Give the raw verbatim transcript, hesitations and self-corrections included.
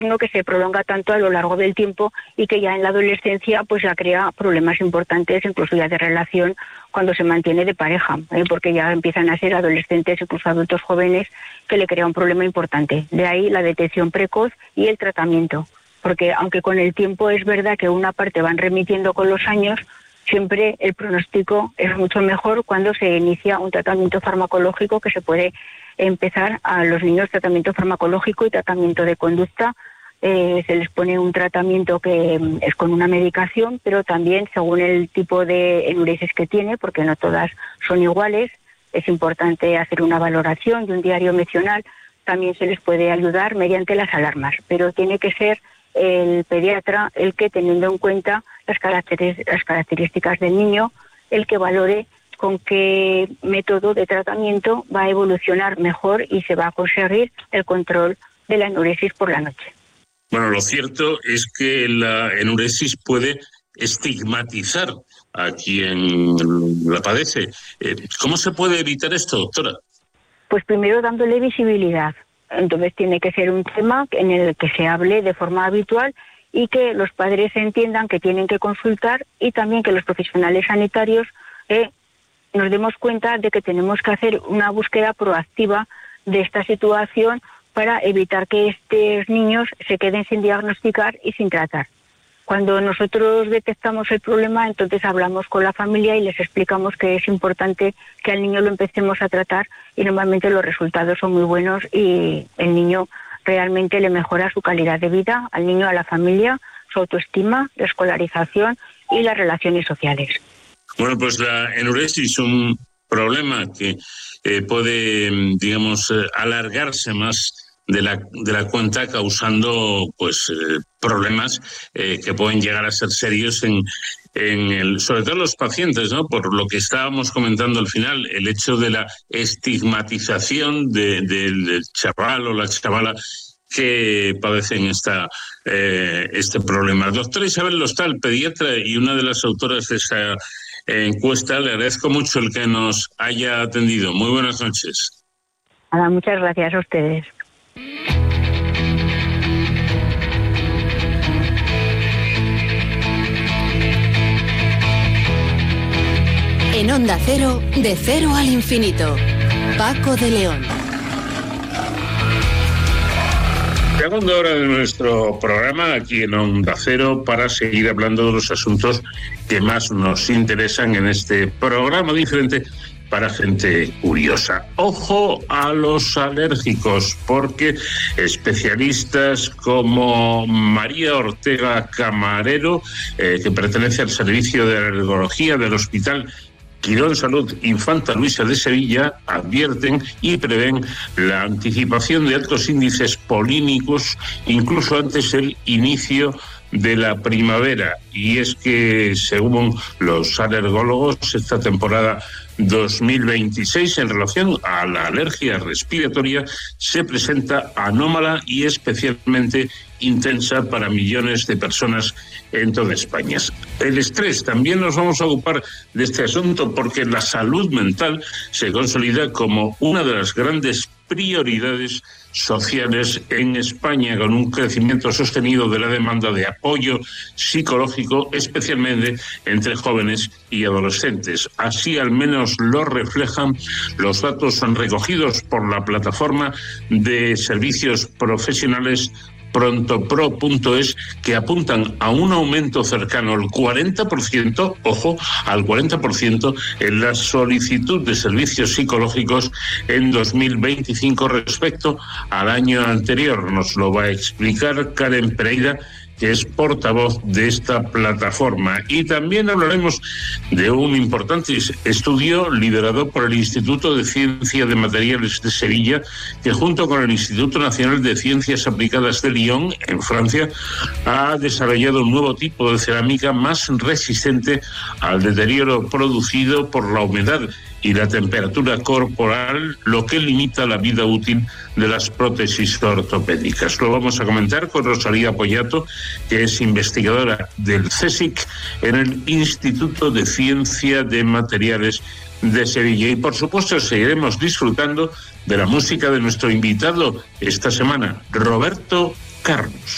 no que se prolonga tanto a lo largo del tiempo y que ya en la adolescencia pues ya crea problemas importantes, incluso ya de relación cuando se mantiene de pareja, ¿eh? Porque ya empiezan a ser adolescentes, incluso adultos jóvenes, que le crea un problema importante. De ahí la detección precoz y el tratamiento, porque aunque con el tiempo es verdad que una parte van remitiendo con los años, siempre el pronóstico es mucho mejor cuando se inicia un tratamiento farmacológico, que se puede empezar a los niños tratamiento farmacológico y tratamiento de conducta. Eh, se les pone un tratamiento que es con una medicación, pero también según el tipo de enuresis que tiene, porque no todas son iguales, es importante hacer una valoración y un diario mencional. También se les puede ayudar mediante las alarmas, pero tiene que ser el pediatra el que, teniendo en cuenta las características, las características del niño, el que valore con qué método de tratamiento va a evolucionar mejor y se va a conseguir el control de la enuresis por la noche. Bueno, lo cierto es que la enuresis puede estigmatizar a quien la padece. ¿Cómo se puede evitar esto, doctora? Pues primero dándole visibilidad. Entonces tiene que ser un tema en el que se hable de forma habitual y que los padres entiendan que tienen que consultar, y también que los profesionales sanitarios eh, nos demos cuenta de que tenemos que hacer una búsqueda proactiva de esta situación para evitar que estos niños se queden sin diagnosticar y sin tratar. Cuando nosotros detectamos el problema, entonces hablamos con la familia y les explicamos que es importante que al niño lo empecemos a tratar, y normalmente los resultados son muy buenos y el niño realmente le mejora su calidad de vida, al niño, a la familia, su autoestima, la escolarización y las relaciones sociales. Bueno, pues la enuresis, un problema que eh, puede, digamos, eh, alargarse más de la de la cuenta, causando pues eh, problemas eh, que pueden llegar a ser serios en en el, sobre todo los pacientes, ¿no? Por lo que estábamos comentando al final, el hecho de la estigmatización de, de, del chaval o la chavala que padecen esta eh, este problema. Doctora Isabel Lostal, pediatra y una de las autoras de esa encuesta, le agradezco mucho el que nos haya atendido. Muy buenas noches. Nada, muchas gracias a ustedes. En Onda Cero, de cero al infinito. Paco de León. Segunda hora de nuestro programa aquí en Onda Cero, para seguir hablando de los asuntos que más nos interesan en este programa diferente para gente curiosa. Ojo a los alérgicos, porque especialistas como María Ortega Camarero, eh, que pertenece al Servicio de Alergología del Hospital Quirón Salud Infanta Luisa de Sevilla, advierten y prevén la anticipación de altos índices polínicos incluso antes del inicio de la primavera. Y es que, según los alergólogos, esta temporada dos mil veintiséis, en relación a la alergia respiratoria, se presenta anómala y especialmente intensa para millones de personas en toda España. El estrés, también nos vamos a ocupar de este asunto, porque la salud mental se consolida como una de las grandes prioridades sociales en España, con un crecimiento sostenido de la demanda de apoyo psicológico, especialmente entre jóvenes y adolescentes. Así al menos lo reflejan los datos recogidos por la plataforma de servicios profesionales Prontopro punto es, que apuntan a un aumento cercano al cuarenta por ciento, ojo, al cuarenta por ciento en la solicitud de servicios psicológicos en dos mil veinticinco respecto al año anterior. Nos lo va a explicar Karen Pereira, que es portavoz de esta plataforma. Y también hablaremos de un importante estudio liderado por el Instituto de Ciencia de Materiales de Sevilla, que junto con el Instituto Nacional de Ciencias Aplicadas de Lyon, en Francia, ha desarrollado un nuevo tipo de cerámica más resistente al deterioro producido por la humedad y la temperatura corporal, lo que limita la vida útil de las prótesis ortopédicas. Lo vamos a comentar con Rosalía Pollato, que es investigadora del CSIC en el Instituto de Ciencia de Materiales de Sevilla. Y por supuesto seguiremos disfrutando de la música de nuestro invitado esta semana, Roberto Carlos.